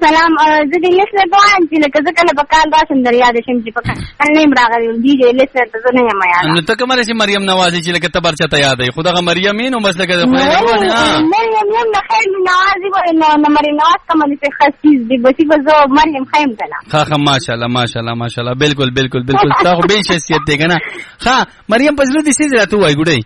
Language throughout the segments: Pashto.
سلام زه د لیسنر دوان چې لکه زه کله به کال راشم در یاد شم چې په کال نه یم راغلی دی د لیسنر ته زه نه یم یاد. نو ته کومه رسې مریم نوازي چې لکه ته برچا ته یاد ای خو دغه مریم نو بس لکه خدای نه مریم یم نه خیر نوازي وای نو مریم نواز کومه دې خاصیز دی بسی به زه مریم خیم کنه. ها ماشاءالله ماشاءالله ماشاءالله بالکل بالکل بالکل تا خو به شخصیت دی کنه. ها مریم پزلو دې سې راته وای ګډي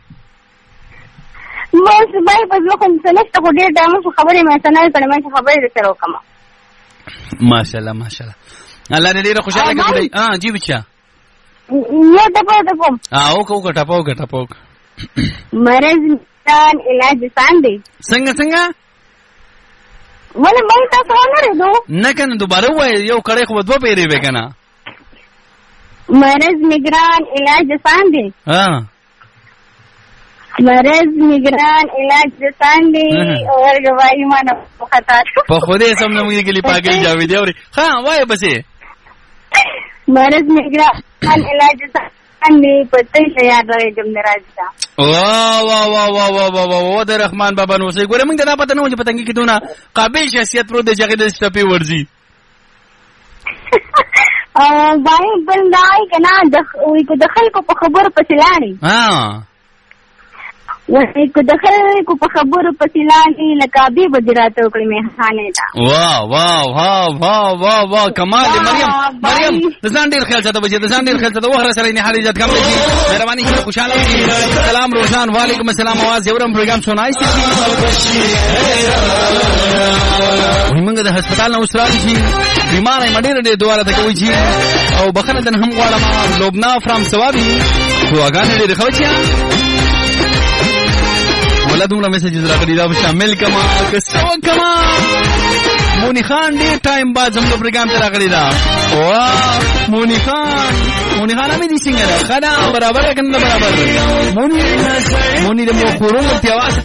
بس بای پزلو خو څنګه خو ډېر ډامه خبرې مې څنګه کړم چې خبرې دې سره وکم. ماشاءالله ماشاءالله الله دې ډېر خوشاله کړي. جی بچا یو ټپو او ټپو ټپو مرز میدان علاج ساندې څنګه ولې مې تاسو نه ردو نه کنه دوباره وای یو کړي خو دوه پیری وکنه مرز میگران علاج ساندې مرز میگران علاج ساندې اور گواہی مانه خطا په خوده سم نه موږ کلی پاګل جاوید اوري ها وای بسې مرز میگران علاج ساندې پته یاد راځي جمله راځي. وا د رحمان بابا نو سي ګوره موږ دا پته نه و چې پتنګي کیدونه قابل شخصیت پرو د جګړې د سټپی ورزي بای بل دای کنه د خلکو په خبرو پسې لاړې وای کو د خلکو په خبرو پسې لاړې لکه ابي بدراته وکړې مې خانه تا وا کمال مریم د ځان ډیر خیال ساته بچي د ځان ډیر خیال ساته وهره سره نه حالي ځات کم لګي مهرباني کړئ خوشاله سلام روشان وعلیکم السلام आवाज یورم پروګرام سنای شي موږ د هسپتال نو سره شي بیمار مډیر دې دواره ته کوي شي او بخنه د هم غواړم لوبنا فرام ثوابي دعاګانې دې خوچیا ولا دومره میسجز راغلي دا شامل کما مونی خان ډیر ټایم بعد زموږ پروګرام ته راغلی دا. واه مونی خان مې دي څنګه خدا برابر کنه برابر مونی د مو خورونو په आवाज